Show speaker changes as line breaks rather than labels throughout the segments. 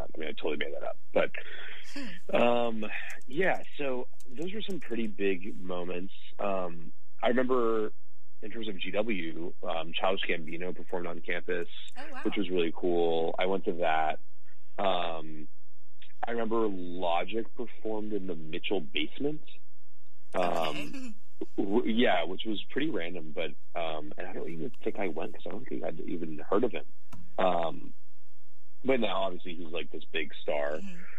that. I mean, I totally made that up. But, yeah, so those were some pretty big moments. I remember in terms of GW, Childish Gambino performed on campus, which was really cool. I went to that. I remember Logic performed in the Mitchell basement. Yeah, which was pretty random, but and I don't even think I went because I don't think I'd even heard of him. But now, obviously, he's like this big star.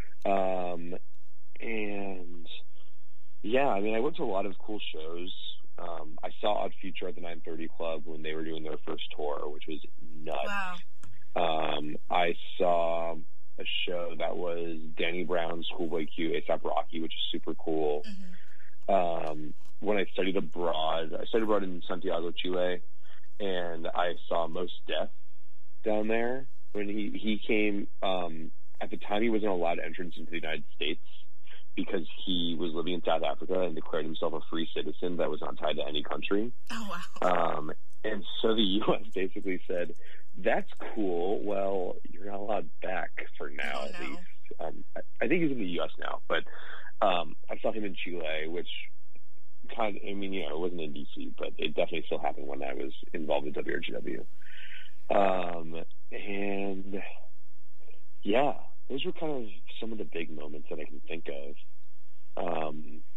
And yeah, I mean, I went to a lot of cool shows. I saw Odd Future at the 930 Club when they were doing their first tour, which was nuts. Wow. I saw a show that was Danny Brown, Schoolboy Q, A$AP Rocky, which is super cool. When I studied abroad in Santiago, Chile, and I saw Mos Def down there. When he came, at the time he wasn't allowed entrance into the United States because he was living in South Africa and declared himself a free citizen that was not tied to any country. Oh, wow. And so the U.S. basically said, that's cool. Well, you're not allowed back for now, at least. I think he's in the U.S. now, but I saw him in Chile, which kind of, I mean, it wasn't in D.C., but it definitely still happened when I was involved with WRGW. And yeah, those were kind of some of the big moments that I can think of.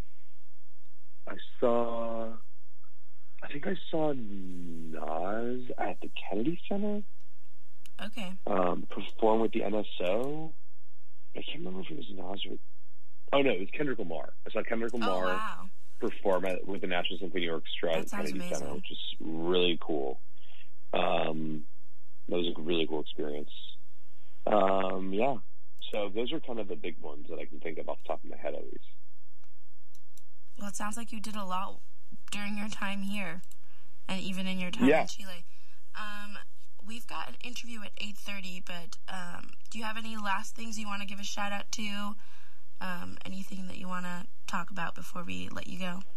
I think I saw Nas at the Kennedy Center. Okay. Perform with the NSO. I can't remember if it was Nas or... Oh, no, it was Kendrick Lamar. I saw Kendrick Lamar perform with the National Symphony Orchestra at the Kennedy Center, which is really cool. That was a really cool experience. Yeah. So those are kind of the big ones that I can think of off the top of my head, at least.
Well, it sounds like you did a lot during your time here, and even in your time in Chile. We've got an interview at 8:30, but do you have any last things you want to give a shout out to? Anything that you want to talk about before we let you go?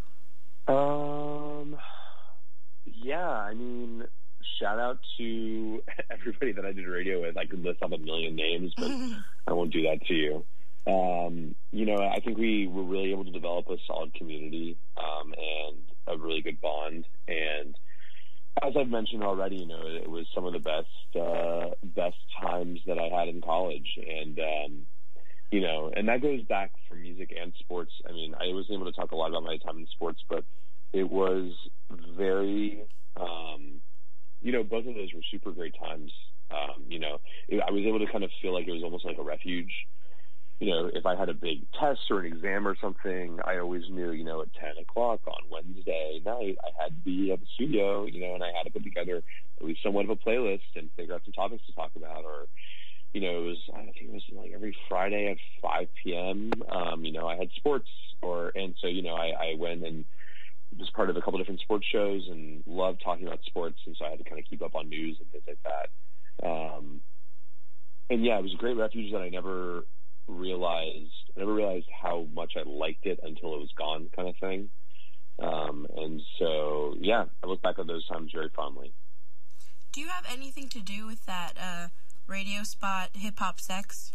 Yeah, I mean, shout out to everybody that I did radio with. I could list off a million names, but I won't do that to you. I think we were really able to develop a solid community and a really good bond. And as I've mentioned already, it was some of the best times that I had in college. And, and that goes back for music and sports. I mean, I wasn't able to talk a lot about my time in sports, but it was very, both of those were super great times. I was able to kind of feel like it was almost like a refuge. If I had a big test or an exam or something, I always knew, at 10 o'clock on Wednesday night, I had to be at the studio, and I had to put together at least somewhat of a playlist and figure out some topics to talk about. Or, I think it was like every Friday at 5 p.m., I had sports and so, I went and was part of a couple different sports shows and loved talking about sports. And so I had to kind of keep up on news and things like that. And yeah, it was a great refuge that I never realized how much I liked it until it was gone, kind of thing. And so, yeah, I look back on those times very fondly.
Do you have anything to do with that radio spot, Hip Hop Sex?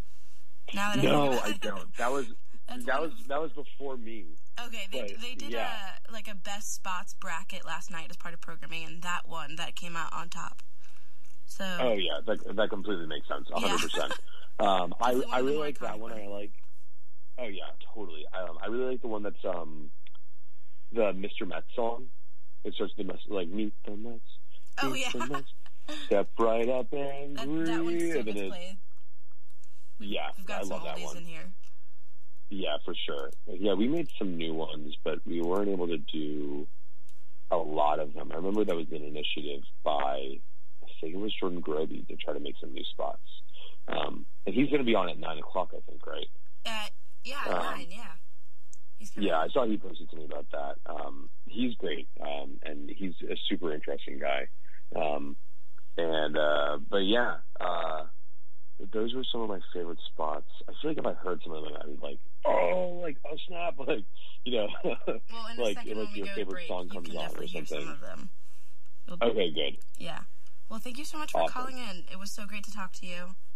No, I don't. That was before me.
Okay, they did a best spots bracket last night as part of programming, and that came out on top. So. Oh yeah,
that completely makes sense. 100%. I really like that one. Oh yeah, totally. I really like the one that's the Mr. Mets song. It starts the like meet the Mets.
Oh yeah.
The Mets, step right up and
that one still gets played.
Yeah, I love that one.
In here.
Yeah, for sure. Yeah, we made some new ones, but we weren't able to do a lot of them. I remember that was an initiative by, I think it was Jordan Groby, to try to make some new spots. And he's going to be on at 9 o'clock, I think, right?
At 9, yeah.
Yeah, I saw he posted something about that. He's great, and he's a super interesting guy. But yeah, those were some of my favorite spots. I feel like if I heard some of them, I'd be like, oh snap, well, like your favorite song comes on or something.
Some of them.
Okay, good.
Yeah. Well, thank you so much for calling in. It was so great to talk to you.